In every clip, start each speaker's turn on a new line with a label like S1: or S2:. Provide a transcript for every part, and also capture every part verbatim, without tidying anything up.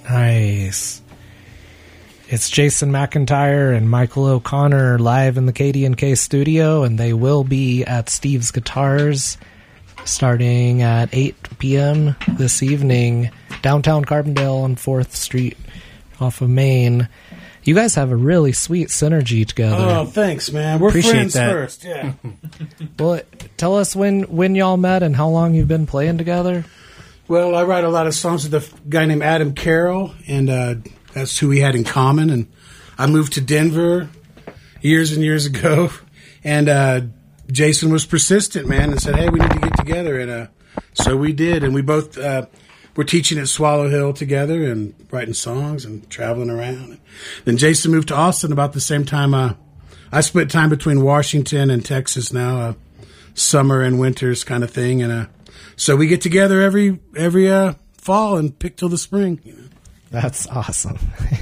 S1: Nice. It's Jason McIntyre and Michael O'Connor live in the K D and K studio, and they will be at Steve's Guitars starting at eight p.m. this evening, downtown Carbondale on fourth Street off of Main. You guys have a really sweet synergy together.
S2: Oh, thanks, man. We're
S1: Appreciate
S2: friends
S1: that.
S2: first. Yeah.
S1: Well, tell us when, when y'all met and how long you've been playing together.
S2: Well, I write a lot of songs with a guy named Adam Carroll, and uh, that's who we had in common. And I moved to Denver years and years ago, and uh, Jason was persistent, man, and said, hey, we need to get together. And uh, so we did, and we both uh, were teaching at Swallow Hill together and writing songs and traveling around. Then Jason moved to Austin about the same time. Uh, I split time between Washington and Texas now, uh, summer and winters kind of thing, and uh, so we get together every every uh, fall and pick till the spring. You know?
S1: That's awesome.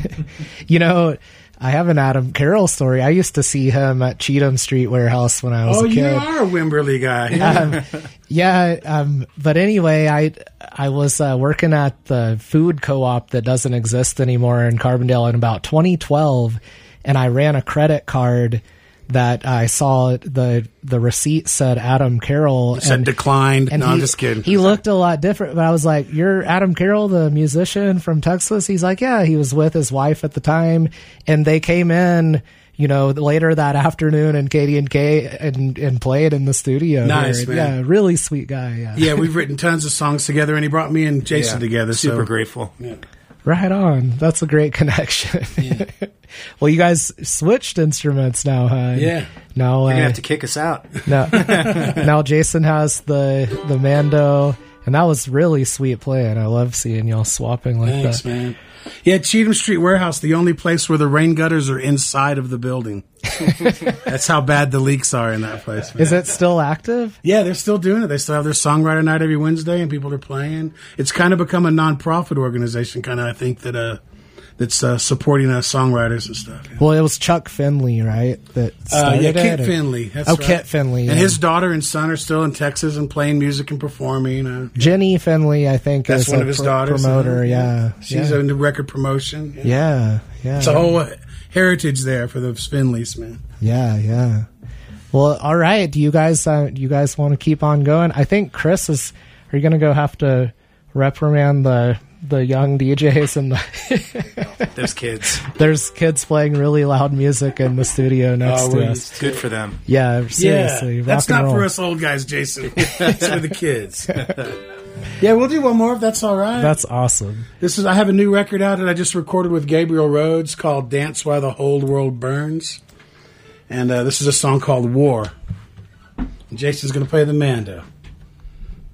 S1: You know, I have an Adam Carroll story. I used to see him at Cheatham Street Warehouse when I was
S2: oh,
S1: a kid.
S2: you are a Wimberley guy. Yeah.
S1: um, yeah um, but anyway, I I was uh, working at the food co-op that doesn't exist anymore in Carbondale in about twenty twelve, and I ran a credit card that I saw the the receipt said Adam Carroll.
S2: It said
S1: and,
S2: declined.
S1: And
S2: no,
S1: he,
S2: I'm just kidding.
S1: He looked a lot different, but I was like, you're Adam Carroll, the musician from Texas? He's like, yeah, he was with his wife at the time, and they came in, you know, later that afternoon and K D and K and, and played in the studio.
S2: Nice,
S1: there.
S2: man.
S1: Yeah, really sweet guy. Yeah.
S2: Yeah, we've written tons of songs together, and he brought me and Jason
S3: Yeah,
S2: together.
S3: Super
S2: so.
S3: grateful.
S2: Yeah.
S1: Right on. That's a great connection.
S2: Yeah.
S1: Well, you guys switched instruments now, huh?
S2: Yeah.
S1: Now,
S3: You're
S1: uh,
S3: gonna have to kick us out.
S1: now, now Jason has the the Mando, and that was really sweet playing. I love seeing y'all swapping like
S2: Thanks,
S1: that.
S2: man. Yeah, Cheatham Street Warehouse, the only place where the rain gutters are inside of the building. That's how bad the leaks are in that place. Man.
S1: Is it still active?
S2: Yeah, they're still doing it. They still have their songwriter night every Wednesday, and people are playing. It's kind of become a non-profit organization, kind of, I think, that uh, that's uh, supporting uh, songwriters and stuff. Yeah.
S1: Well, it was Chuck Finley, right? That
S2: Uh,
S1: started
S2: yeah,
S1: it,
S2: Kit
S1: or-
S2: Finley. That's
S1: Oh,
S2: right.
S1: Kit Finley.
S2: And
S1: yeah.
S2: his daughter and son are still in Texas and playing music and performing. Uh,
S1: Jenny Finley, I think,
S2: that's
S1: is
S2: one
S1: a
S2: of his
S1: pro-
S2: daughters.
S1: promoter.
S2: uh,
S1: Yeah,
S2: She's
S1: yeah.
S2: into record promotion.
S1: yeah, yeah.
S2: It's a whole heritage there for the Finleys, man.
S1: Yeah, yeah. Well, all right. Do you guys, uh, do you guys want to keep on going? I think Chris is. Are you going to go have to reprimand the the young D Js and the
S3: Those kids.
S1: There's kids playing really loud music in the studio next
S2: Oh,
S1: to
S2: we-
S1: us.
S3: It's good for them.
S1: Yeah, seriously.
S2: Yeah,
S1: rock
S2: that's
S1: and
S2: not
S1: roll.
S2: for us old guys, Jason. It's for the kids. Yeah, we'll do one more if that's all right.
S1: That's awesome.
S2: This is I have a new record out that I just recorded with Gabriel Rhodes called "Dance While the Whole World Burns," and uh, this is a song called "War." And Jason's going to play the Mando.